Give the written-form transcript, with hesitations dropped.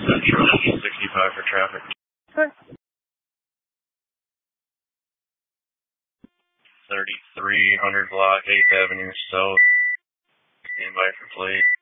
Central 65 for traffic. Okay. 3300 block, 8th Avenue South. Standby for plate.